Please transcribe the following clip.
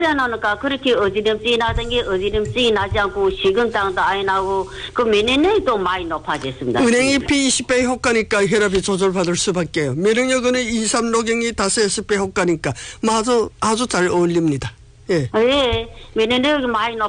나니까 그렇게 어지럼증이 나던 게 어지럼증이 나지 않고 식은땀도 안 나고 그 면역력도 많이 높아졌습니다. 은행이 P20배 효과니까 혈압이 조절받을 수밖에요. 면역력은 2, 3로경이 5~6배 효과니까 아주 잘 어울립니다. 예. 예, 면역력이 많이 높